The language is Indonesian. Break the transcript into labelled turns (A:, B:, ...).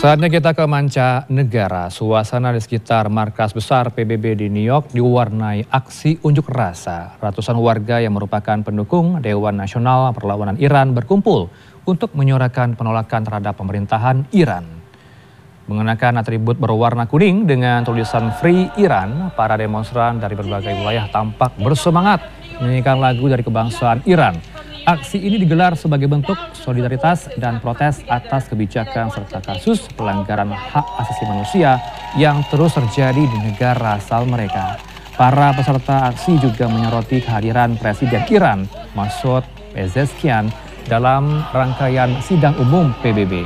A: Saatnya kita ke mancanegara. Suasana di sekitar markas besar PBB di New York diwarnai aksi unjuk rasa. Ratusan warga yang merupakan pendukung Dewan Nasional Perlawanan Iran berkumpul untuk menyuarakan penolakan terhadap pemerintahan Iran. Mengenakan atribut berwarna kuning dengan tulisan Free Iran, para demonstran dari berbagai wilayah tampak bersemangat menyanyikan lagu dari kebangsaan Iran. Aksi ini digelar sebagai bentuk solidaritas dan protes atas kebijakan serta kasus pelanggaran hak asasi manusia yang terus terjadi di negara asal mereka. Para peserta aksi juga menyoroti kehadiran Presiden Iran, Masoud Pezeshkian, dalam rangkaian sidang umum PBB.